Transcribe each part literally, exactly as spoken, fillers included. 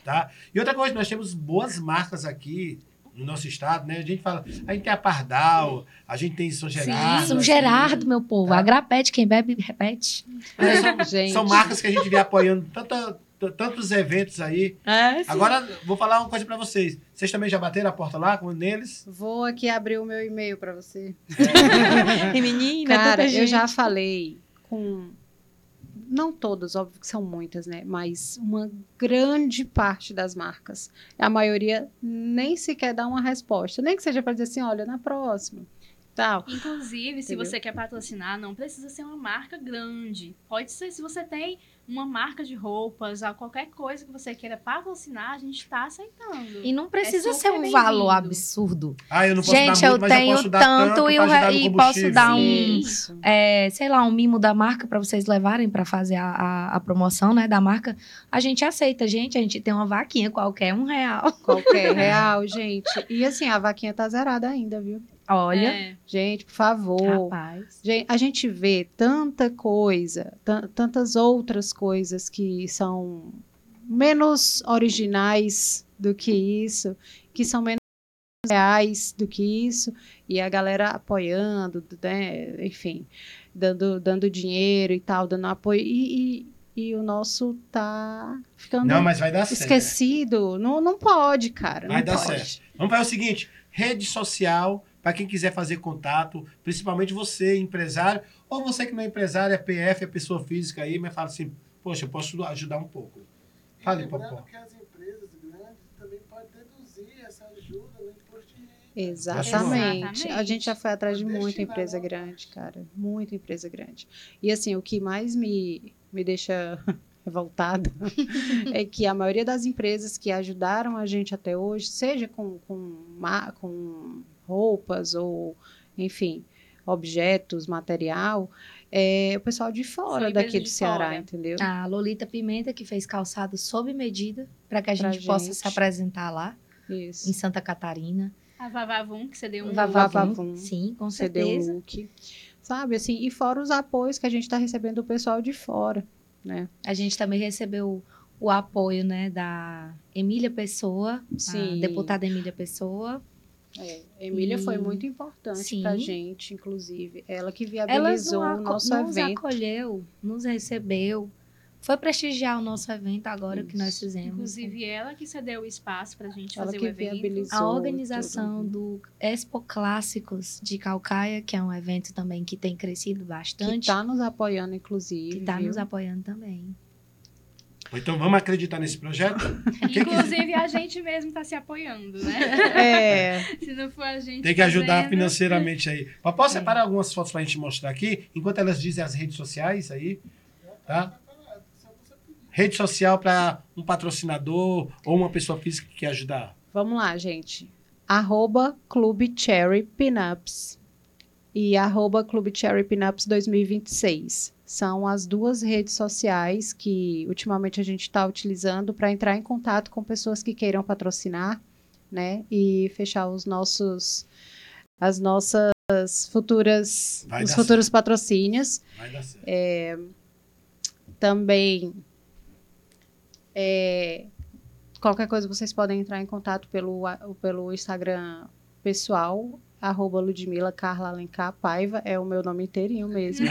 tá? E outra coisa, nós temos boas marcas aqui no nosso estado, né? A gente fala, a gente tem a Pardal, a gente tem São Gerardo. Sim, São Gerardo, meu povo. Tá? Agrapete, quem bebe, repete. É, são, Gente. são marcas que a gente vem apoiando tanta, t- tantos eventos aí. É, Agora, vou falar uma coisa pra vocês. Vocês também já bateram a porta lá com neles? Vou aqui abrir o meu e-mail para você. E menina, Cara, tanta eu gente. já falei com... Não todas, óbvio que são muitas, né? Mas uma grande parte das marcas. A maioria nem sequer dá uma resposta. Nem que seja para dizer assim, olha, na próxima. Tal. Inclusive, se Entendeu? você quer patrocinar, não precisa ser uma marca grande. Pode ser, se você tem uma marca de roupas, ou qualquer coisa que você queira patrocinar, a gente está aceitando. E não precisa É ser um super valor bem-vindo. absurdo. Ah, eu não posso Gente, dar eu muito, mas eu tenho posso dar tanto tanto e pra o re- ajudar no e combustível. posso dar um- Isso. É, sei lá, um mimo da marca para vocês levarem para fazer a, a, a promoção, né, da marca. A gente aceita, gente. A gente tem uma vaquinha qualquer, um real. Qualquer real, gente. E assim, a vaquinha tá zerada ainda, viu? Olha, É. Gente, por favor. rapaz. Gente, a gente vê tanta coisa, tan- tantas outras coisas que são menos originais do que isso, que são menos reais do que isso, e a galera apoiando, né, enfim, dando, dando dinheiro e tal, dando apoio, e, e, e o nosso tá ficando Não, mas vai dar certo. esquecido. Não, não pode, cara. Vai não dar pode. certo. Vamos fazer o seguinte, rede social, para quem quiser fazer contato, principalmente você, empresário, ou você que não é empresário, é P F, é pessoa física aí, mas fala assim, poxa, eu posso ajudar um pouco. Fale, Lembrando Popó. que as empresas grandes também podem deduzir essa ajuda no imposto de renda. Exatamente. Exatamente. A gente já foi atrás de Pode muita destinar empresa lá. grande, cara. Muita empresa grande. E assim, o que mais me, me deixa revoltada é que a maioria das empresas que ajudaram a gente até hoje, seja com, com, ma- com roupas ou, enfim, objetos, material, é o pessoal de fora São daqui empresas do de Ceará, fora. entendeu? A Lolita Pimenta, que fez calçado sob medida, para que a Pra gente, possa gente. se apresentar lá, Isso. em Santa Catarina. A Vavavum, que você deu um Vavavum, Vavavum. sim, com Você deu certeza. um look. Sabe, assim, e fora os apoios que a gente está recebendo do pessoal de fora, né? A gente também recebeu o apoio, né, da Emília Pessoa, Sim. a deputada Emília Pessoa. É, Emília E- foi muito importante Sim. pra gente, inclusive. Ela que Ela viabilizou nos, o aco- nosso nos evento. acolheu, nos recebeu. Foi prestigiar o nosso evento agora que nós fizemos. Inclusive, ela que cedeu o espaço pra gente Ela fazer que o evento. viabilizou. A organização tudo. do Expo Clássicos de Calcaia, que é um evento também que tem crescido Que bastante, tá nos apoiando, inclusive. que está viu? nos apoiando também. Então vamos acreditar nesse projeto? Inclusive, a gente mesmo tá se apoiando, né? É, Se não for a gente Tem que ajudar fazendo- financeiramente aí. Popó, É. separa algumas fotos pra gente mostrar aqui, enquanto elas dizem as redes sociais aí, tá? Rede social para um patrocinador ou uma pessoa física que quer ajudar. vamos lá, gente. Arroba Clube Cherry Pinups e arroba Clube Cherry Pinups dois mil e vinte e seis. São as duas redes sociais que ultimamente a gente está utilizando para entrar em contato com pessoas que queiram patrocinar, né? E fechar os nossos, as nossas futuras, Vai os dar futuros patrocínios. Vai dar certo. Também, é, qualquer coisa vocês podem entrar em contato pelo, pelo Instagram pessoal, arroba Ludmila Carla Alencar Paiva, é o meu nome inteirinho mesmo.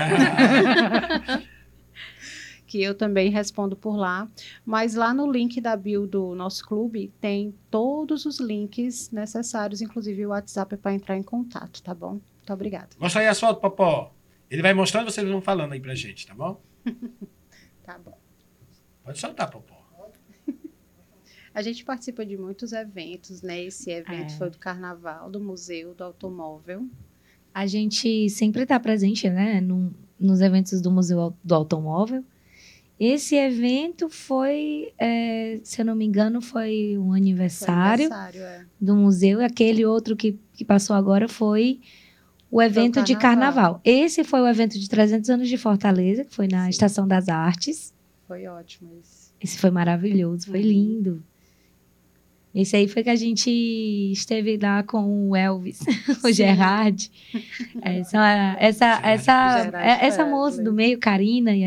Que eu também respondo por lá. Mas lá no link da bio do nosso clube tem todos os links necessários, inclusive o WhatsApp para entrar em contato, tá bom? Muito obrigada. Mostra aí as fotos, Popó. Ele vai mostrando e vocês vão falando aí pra gente, tá bom? Tá bom. Pode soltar, Popó. A gente participa de muitos eventos, né? Esse evento É. foi do Carnaval, do Museu do Automóvel. A gente sempre está presente, né, no- nos eventos do Museu do Automóvel. Esse evento foi, é, se eu não me engano, foi um Foi aniversário aniversário, é. do museu. E aquele outro que, que passou agora foi o evento de Carnaval. carnaval. Esse foi o evento de trezentos anos de Fortaleza, que foi na Sim. Estação das Artes. Foi ótimo isso. Esse foi maravilhoso, foi Uhum. lindo. Esse aí foi que a gente esteve lá com o Elvis, o Sim. Gerard. Essa, essa, essa, Gerard. essa, Gerard essa moça Fredley. do meio, Karina, e